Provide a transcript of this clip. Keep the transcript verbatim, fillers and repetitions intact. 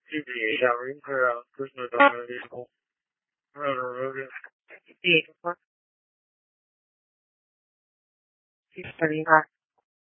自己想明白啊，就是的那种，那种自己的话，其实明白。